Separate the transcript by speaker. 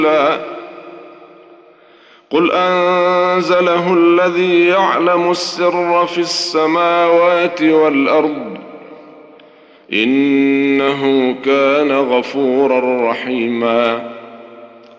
Speaker 1: قل أنزله الذي يعلم السر في السماوات والأرض إنه كان غفورا رحيما